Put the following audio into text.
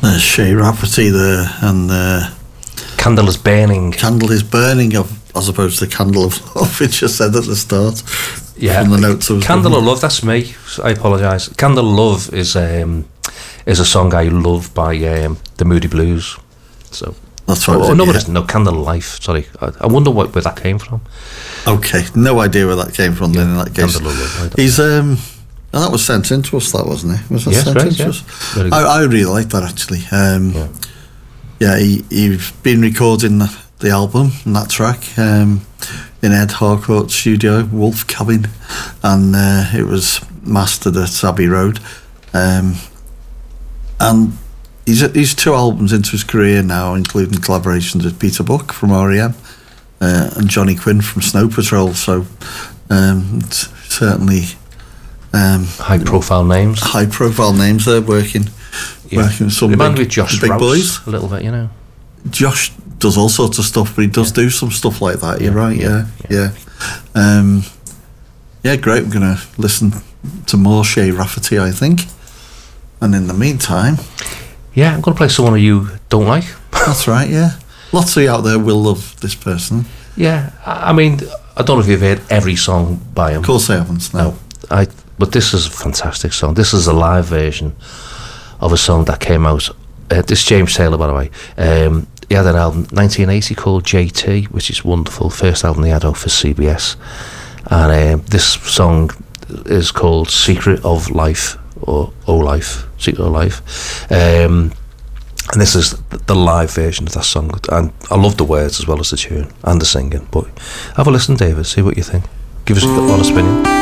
There's Shay Rafferty there, and Candle is Burning. Candle is Burning, as opposed to Candle of Love, which you said at the start. Yeah, from the notes I was Candle given. of Love, that's me. I apologise. Candle of Love is a song I love by the Moody Blues. So that's right. Oh, no, it isn't. No, Candle of Life. Sorry, I wonder where that came from. Okay, no idea where that came from. Then in that case, Candle of Love. he's that was sent in to us. That wasn't it? Was that Yes, sent right, in to yeah. us? Very good. I really like that actually. He's been recording the album and that track in Ed Harcourt's studio, Wolf Cabin, and it was mastered at Abbey Road. And he's 2 albums into his career now, including collaborations with Peter Buck from R.E.M. And Johnny Quinn from Snow Patrol. So it's certainly High profile names. They're working with some with Josh big Rouse boys. a little bit, you know. Josh does all sorts of stuff, but he does do some stuff like that. You're right, yeah. Great. We're going to listen to more Shay Rafferty, I think. And in the meantime, I'm going to play someone who you don't like. That's right, yeah. Lots of you out there will love this person. Yeah, I mean, I don't know if you've heard every song by him. Of course I haven't, no. But this is a fantastic song. This is a live version of a song that came out. This is James Taylor, by the way. He had an album 1980 called JT, which is wonderful. First album he had out for CBS. And this song is called Secret of Life, or O Life, Secret of Life. And this is the live version of that song. And I love the words as well as the tune and the singing. But have a listen, David, see what you think. Give us your honest opinion.